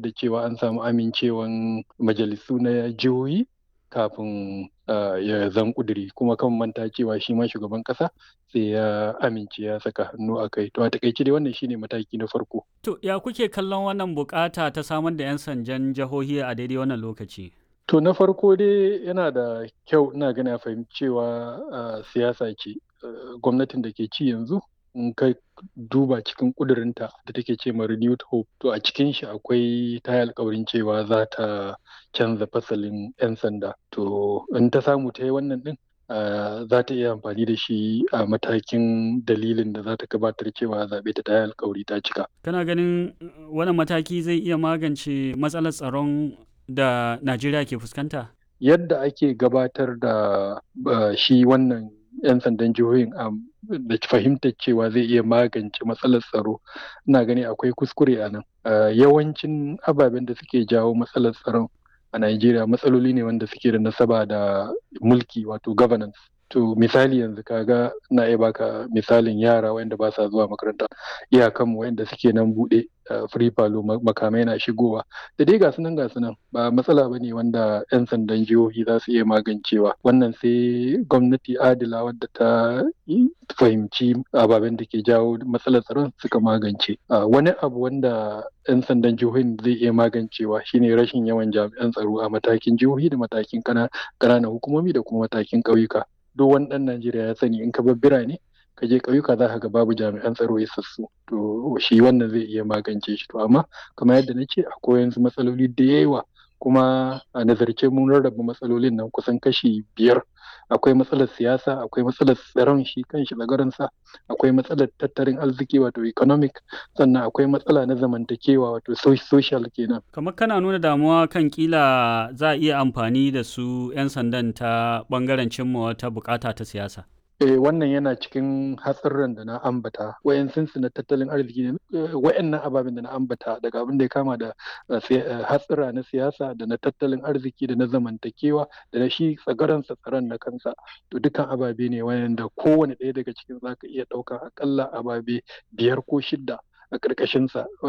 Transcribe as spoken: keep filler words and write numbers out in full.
da cewa an samu amincewan majalisu na jihohi kafin uh, ya zan ƙuduri, kuma kan manta cewa shi ma shugaban ƙasa sai ya amince ya saka hannu a kai. To a taƙaice dai wannan shine mataki na farko. To ya kuke kallon wannan buƙata ta samar da 'yan sandan jihohi a daidai wannan lokaci? To na farko dai yana da kyau, ina gani a fahimci cewa uh, siyasa ce. Uh, gwamnatin da ke ci yanzu in ka duba cikin ƙudurinta da take ce ma renewed hope, to a cikin shi akwai ta yi alkawarin cewa za ta canza fasalin 'yan sanda. To in ta samu ta yi wannan ɗin, uh, za ta iya amfani da shi a matakin dalilin da za ta gabatar cewa zaɓe ta ta yi alkawari ta cika. Kana ganin wannan mataki zai iya magance matsalar tsaron da Najeriya ke fuskanta? Yadda ake gabatar da uh, shi wannan 'yan sandan jihohin um, da fahimtar cewa zai iya magance matsalar tsaro, ina gani akwai kuskure a nan. Uh, yawancin ababen da suke jawo matsalar tsaron a Najeriya matsaloli ne wanda suke da nasaba da mulki, wato governance. To misali yanzu kaga na iya baka misalin yara wanda ba sa zuwa makaranta, iyakanmu wanda suke nan buɗe uh, free palo, makamai na shigowa da dai gasu nan gasu nan, ba matsala bane wanda 'yan sandan jihohi za su iya magancewa. Wannan sai gwamnati adila wadda ta fahimci ababen da ke jawo matsalar tsaron suka magance. Uh, wani abu wanda 'yan sandan jihohin zai iya magancewa shine rashin yawan jami'an tsaro a matakin jihohi da matakin ƙananan hukumomi da kuma matakin ƙauyuka. Duk wani ɗan Najeriya ya sani in ka bar birane ka je ƙauyuka za ka ga babu jami'an tsaro isassu. To shi wannan zai iya magance shi. To amma kamar yadda na ce akwai yanzu matsaloli da yawa, kuma a nazarce mun rarraba matsalolin nan kusan kashi biyar. Akwai matsalar siyasa, akwai matsalar tsaron shi kanshi sa, akwai matsalar tattalin arziki wato economic, sannan akwai matsala na zamantakewa wato social kenan. Kamar kana nuna damuwa kan kila za a iya amfani da su 'yan sandan ta ɓangaren cimma wata bukata ta siyasa. Eh, wannan yana cikin hatsarran da na ambata, wayansu na tattalin arziki ne, wayannan ababen da na ambata daga abin da ya kama da hatsara na siyasa da na tattalin arziki da na zamantakewa da na shi tsagaransa tsaron na kansa. To dukkan ababe ne wayanda kowane ɗaya daga cikin zaka iya ɗaukan akalla ababe biyar ko shidda a ƙarƙashinsa.